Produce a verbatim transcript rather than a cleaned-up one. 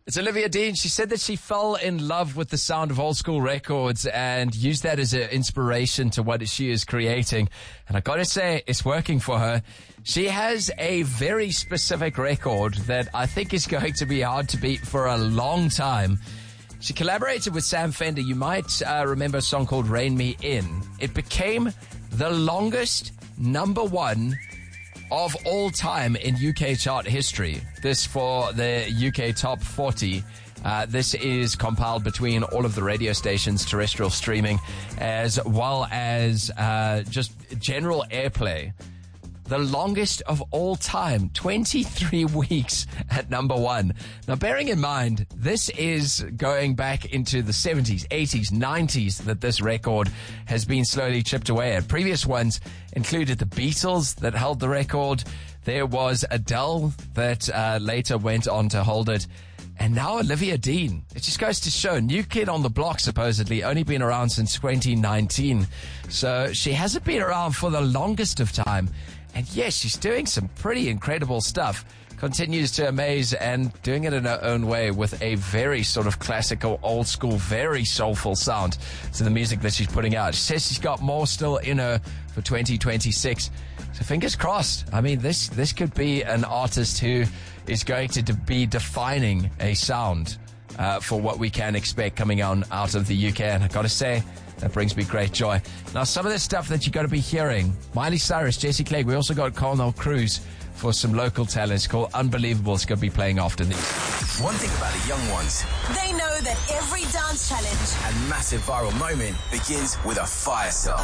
It's Olivia Dean. She said that she fell in love with the sound of old school records and used that as an inspiration to what she is creating. And I got to say, it's working for her. She has a very specific record that I think is going to be hard to beat for a long time. She collaborated with Sam Fender. You might uh, remember a song called Rein Me In. It became the longest number one of all time in U K chart history. This for the U K Top forty. Uh, this is compiled between all of the radio stations, terrestrial streaming, as well as uh, just general airplay. The longest of all time, twenty-three weeks at number one. Now, bearing in mind, this is going back into the seventies, eighties, nineties that this record has been slowly chipped away at. Previous ones included the Beatles that held the record. There was Adele that uh, later went on to hold it. And now Olivia Dean. It just goes to show, new kid on the block, supposedly, only been around since twenty nineteen. So she hasn't been around for the longest of time. And yes, she's doing some pretty incredible stuff. Continues to amaze and doing it in her own way with a very sort of classical, old school, very soulful sound to the music that she's putting out. She says she's got more still in her for twenty twenty-six. So fingers crossed. I mean, this, this could be an artist who is going to de- be defining a sound uh, for what we can expect coming on out of the U K. And I got to say, that brings me great joy. Now, some of the stuff that you're going to be hearing, Miley Cyrus, Jesse Clegg, we also got Colonel Cruz for some local talents called Unbelievable. It's going to be playing after these. One thing about the young ones, they know that every dance challenge and massive viral moment begins with a fire song.